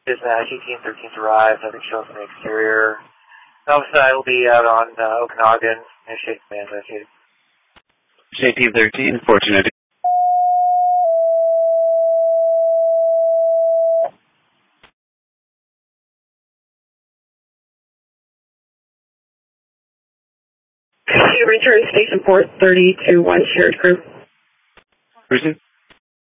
Is 18th, 13th arrived, nothing shown from the exterior. Homicide will be out on Okanagan, initiate command located. 1813, fortunate. You return to Station Port 30 to 1 shared crew. Cruising.